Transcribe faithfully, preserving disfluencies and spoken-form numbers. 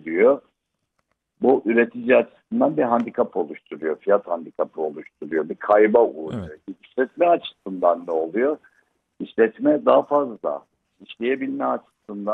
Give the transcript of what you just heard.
giriyor. Bu üretici açısından bir handikap oluşturuyor. Fiyat handikapı oluşturuyor. Bir kayba uğruyor. Evet. İşletme açısından ne oluyor? İşletme daha fazla işleyebilme açısından